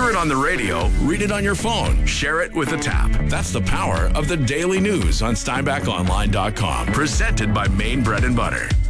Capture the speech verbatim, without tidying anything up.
Hear it on the radio, read it on your phone, share it with a tap. That's the power of the daily news on Steinbach Online dot com. Presented by Maine Bread and Butter.